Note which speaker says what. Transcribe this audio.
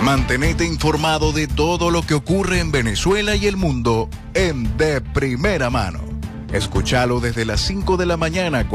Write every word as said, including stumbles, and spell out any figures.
Speaker 1: Mantenete informado de todo lo que ocurre en Venezuela y el mundo en De Primera Mano. Escúchalo desde las cinco de la mañana